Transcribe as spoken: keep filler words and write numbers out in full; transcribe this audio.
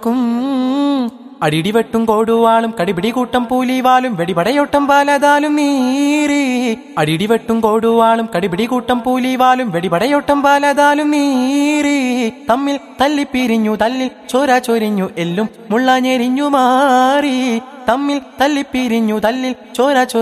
അടിടിവെട്ടും കോടുവാളും കടിപിടി കൂട്ടം പൂലിവാലും വെടിപടയോട്ടം പാലതാലും നീറി അടിടിവെട്ടും കോടുവാളും കടിപിടി കൂട്ടം പൂലിവാലും വെടിപടയോട്ടം പാലതാലും നീറി തമ്മിൽ തല്ലിപ്പിരിഞ്ഞു തല്ലിൽ ചോര ചൊരിഞ്ഞു എല്ലും മുള്ളാഞ്ഞെരിഞ്ഞു മാറി തമ്മിൽ തല്ലിപ്പിരിഞ്ഞു തല്ലിൽ ചോര